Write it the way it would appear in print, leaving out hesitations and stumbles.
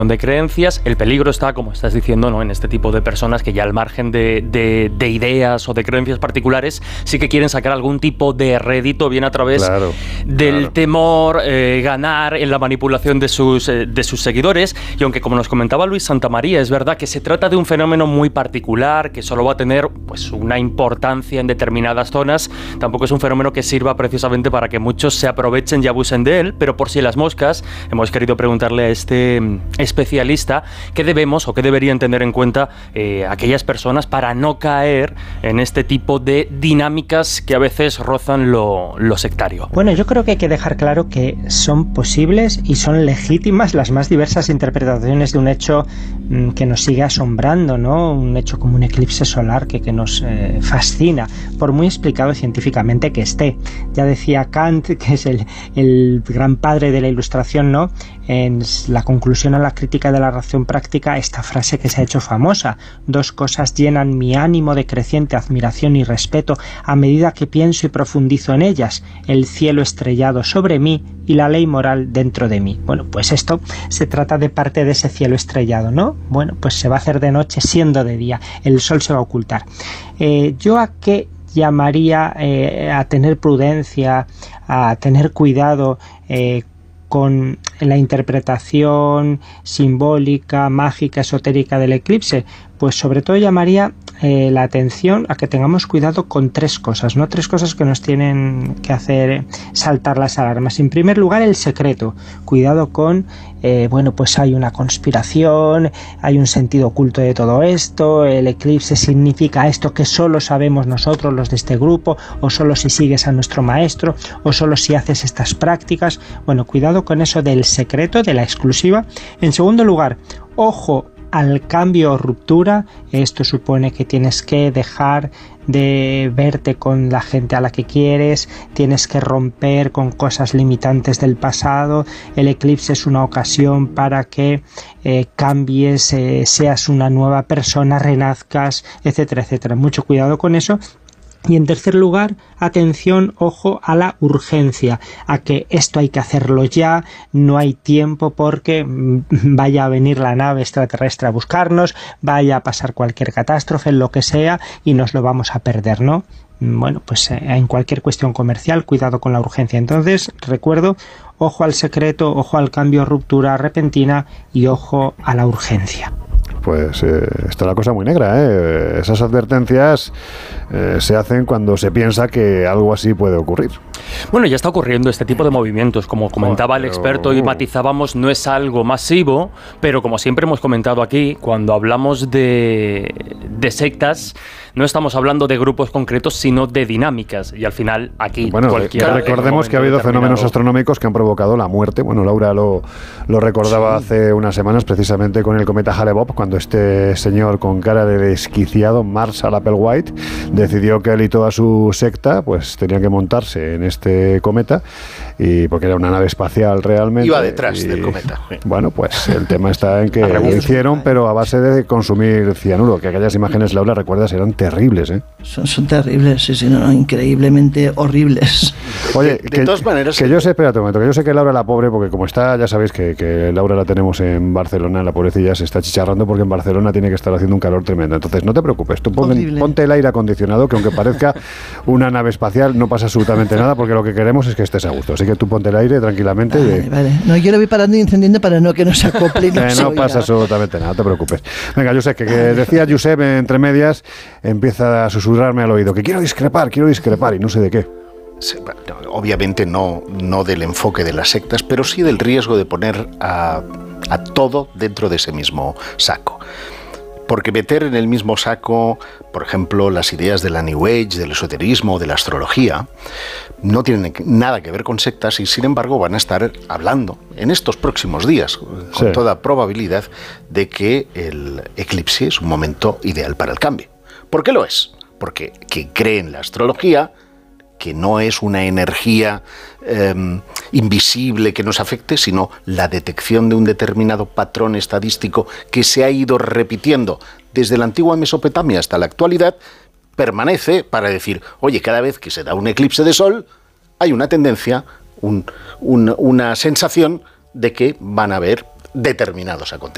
de creencias. El peligro está, como estás diciendo, ¿no?, en este tipo de personas que ya al margen de ideas o de creencias particulares sí que quieren sacar algún tipo de rédito, bien a través del temor, ganar en la manipulación de sus seguidores. Y aunque, como nos comentaba Luis Santamaría, es verdad que se trata de un fenómeno muy particular que solo va a tener pues una importancia en determinadas zonas, tampoco es un fenómeno que sirva precisamente para que muchos se aprovechen y abusen de él. Pero por si las moscas, hemos querido preguntarle a este especialista qué debemos o qué deberían tener en cuenta aquellas personas para no caer en este tipo de dinámicas que a veces rozan lo sectario. Bueno, yo creo que hay que dejar claro que son posibles y son legítimas las más diversas interpretaciones de un hecho que nos sigue asombrando, ¿no? Un hecho como un eclipse solar que nos fascina, por muy explicado científicamente que esté. Ya decía Kant, que es el gran padre de la Ilustración, ¿no?, en la conclusión a la crítica de la razón práctica, esta frase que se ha hecho famosa: dos cosas llenan mi ánimo de creciente admiración y respeto a medida que pienso y profundizo en ellas: el cielo estrellado sobre mí y la ley moral dentro de mí. Bueno, pues esto se trata de parte de ese cielo estrellado, ¿no? Bueno, pues se va a hacer de noche siendo de día, el sol se va a ocultar. ¿Yo a qué llamaría a tener prudencia, a tener cuidado con la interpretación simbólica, mágica, esotérica del eclipse? Pues sobre todo llamaría la atención a que tengamos cuidado con tres cosas, ¿no? Tres cosas que nos tienen que hacer saltar las alarmas. En primer lugar, el secreto. Cuidado con, pues hay una conspiración, hay un sentido oculto de todo esto, el eclipse significa esto que solo sabemos nosotros, los de este grupo, o solo si sigues a nuestro maestro, o solo si haces estas prácticas. Bueno, cuidado con eso del secreto, de la exclusiva. En segundo lugar, ojo al cambio o ruptura. Esto supone que tienes que dejar de verte con la gente a la que quieres, tienes que romper con cosas limitantes del pasado. El eclipse es una ocasión para que cambies, seas una nueva persona, renazcas, etcétera, etcétera. Mucho cuidado con eso. Y en tercer lugar, atención, ojo a la urgencia, a que esto hay que hacerlo ya, no hay tiempo porque vaya a venir la nave extraterrestre a buscarnos, vaya a pasar cualquier catástrofe, lo que sea, y nos lo vamos a perder, ¿no? Bueno, pues en cualquier cuestión comercial, cuidado con la urgencia. Entonces, recuerdo, ojo al secreto, ojo al cambio, ruptura repentina y ojo a la urgencia. Pues está la cosa muy negra, ¿eh? Esas advertencias se hacen cuando se piensa que algo así puede ocurrir. Bueno, ya está ocurriendo este tipo de movimientos. Como comentaba el experto y matizábamos, no es algo masivo, pero como siempre hemos comentado aquí, cuando hablamos de sectas, no estamos hablando de grupos concretos, sino de dinámicas. Y al final, aquí recordemos que ha habido fenómenos astronómicos que han provocado la muerte. Bueno, Laura lo recordaba hace unas semanas, precisamente con el cometa Hale-Bopp, cuando este señor con cara de desquiciado, Marshall Applewhite, decidió que él y toda su secta pues tenían que montarse en este cometa, y porque era una nave espacial realmente. Iba detrás del cometa. Bueno, pues el tema está en que lo hicieron, pero a base de consumir cianuro, que aquellas imágenes, Laura, recuerdas, eran terribles, ¿eh? Son terribles, sí, no, increíblemente horribles. Oye, de todas maneras... Que yo sé, espérate un momento, que yo sé que Laura, la pobre, porque como está, ya sabéis que Laura la tenemos en Barcelona, la pobrecilla se está chicharrando porque en Barcelona tiene que estar haciendo un calor tremendo. Entonces, no te preocupes, tú ponte el aire acondicionado, que aunque parezca una nave espacial, no pasa absolutamente nada, porque lo que queremos es que estés a gusto. Así que tú ponte el aire tranquilamente. Vale. No, yo lo voy parando y encendiendo para que no se acople. No pasa absolutamente nada, no te preocupes. Venga, yo sé que decía Josep entre medias, empieza a susurrarme al oído que quiero discrepar, y no sé de qué. Obviamente no del enfoque de las sectas, pero sí del riesgo de poner a todo dentro de ese mismo saco. Porque meter en el mismo saco, por ejemplo, las ideas de la New Age, del esoterismo, de la astrología, no tienen nada que ver con sectas y, sin embargo, van a estar hablando en estos próximos días, con toda probabilidad, de que el eclipse es un momento ideal para el cambio. ¿Por qué lo es? Porque quien cree en la astrología, que no es una energía invisible que nos afecte, sino la detección de un determinado patrón estadístico que se ha ido repitiendo desde la antigua Mesopotamia hasta la actualidad, permanece para decir, oye, cada vez que se da un eclipse de sol, hay una tendencia, una sensación de que van a haber determinados acontecimientos.